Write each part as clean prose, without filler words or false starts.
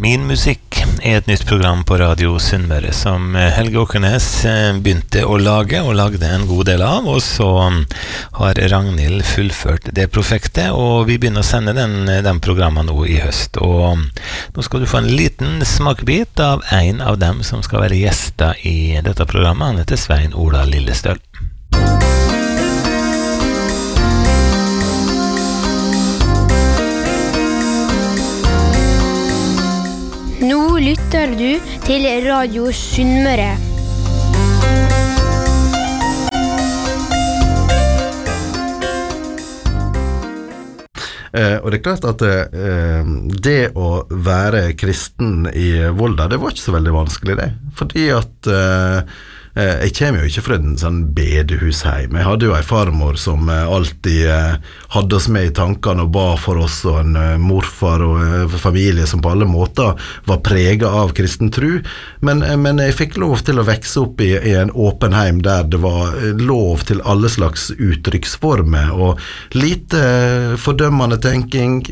Min musikk et nytt program på Radio Sunnmøre som Helge Åkernes begynte å lage og lagde en god del av, og så har Ragnhild fullført det prosjektet, og vi begynner å sende den programmet nå i høst. Og nå skal du få en liten smakbit av en av dem som skal være gjester i dette programmet. Han heter Svein Ola Lillestøl. Nå lytter du til Radio Sunnmøre. Og det klart at det å være kristen i Volda, det var ikke så veldig vanskelig det. Fordi at jeg kommer jo ikke fra en sånn bedehusheim. Jeg hadde jo en farmor som alltid hadde oss med i tankene og ba for oss, og en morfar og familie som på alle måter var preget av kristen tro. Men jeg fikk lov til å vekse opp i en åpen heim der det var lov til alle slags uttrykksformer, og lite fordømmende tenking,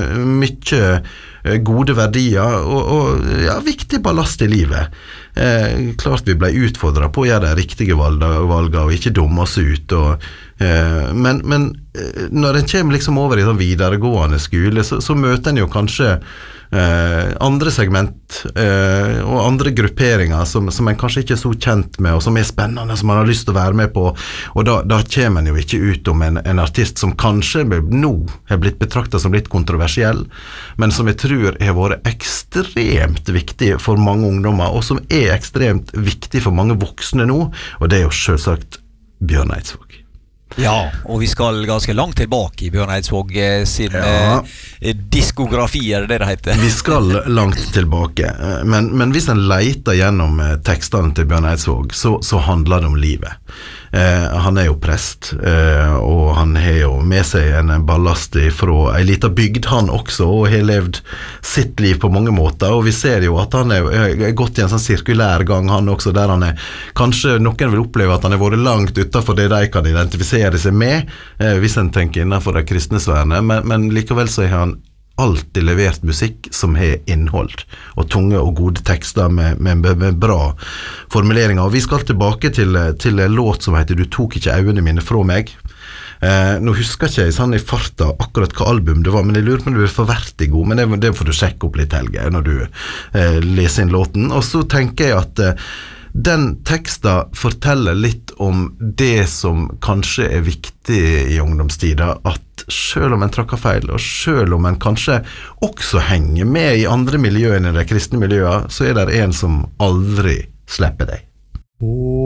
mye gode verdier og ja, viktig ballast i livet. Klart vi ble utfordret på å gjøre de riktige valgene og ikke dumme oss ut, men når en kommer liksom over i sånn videregående skole, så møter en jo kanskje andre segment og andre grupperinger som en kanskje ikke er så kjent med, og som er spennende, som man har lyst til å være med på, og da kommer en jo ikke ut om en artist som kanskje nå har blitt betraktet som litt kontroversiell, men som jeg tror har vært ekstremt viktig for mange ungdommer, og som er ekstremt viktig for mange voksne nå, og det er jo selvsagt Bjørn Eidsvåg. Ja, og vi skal ganske langt tilbake i Bjørn Eidsvåg sin diskografi, er det heter? Vi skal langt tilbake, men hvis en leter gjennom tekstene til Bjørn Eidsvåg, så handler det om livet. Han er jo prest, og han har jo med seg en ballast fra en liten bygd han også, og har levd sitt liv på mange måter, og vi ser jo at han er gått i en sånn sirkulær gang han også, der han kanskje noen vil oppleve at han har vært langt utenfor det de kan identifisere seg med, hvis en tenker innenfor det kristne sfærene, men likevel så har han alltid levert musikk som har innhold, og tunge og gode tekster med bra formuleringer. Og vi skal tilbake til en låt som heter «Du tok ikke øynene mine fra meg». Nå husker ikke jeg sånn i farta akkurat hva album det var, men jeg lurer på om det er for Vertigo, men det får du sjekke opp litt, Helge, når du leser inn låten. Og så tenker jeg at den teksten forteller litt om det som kanskje er viktig i ungdomstida, at selv om en trakker feil, og selv om en kanskje også henger med i andre miljøer enn i de kristne miljøer, så er det en som aldri slipper deg.